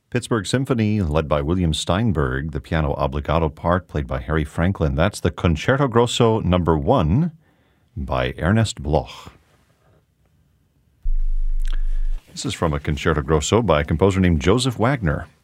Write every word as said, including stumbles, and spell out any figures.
Pittsburgh Symphony, led by William Steinberg, the piano obbligato part played by Harry Franklin. That's the Concerto Grosso number one by Ernest Bloch. This is from a Concerto Grosso by a composer named Joseph Wagner.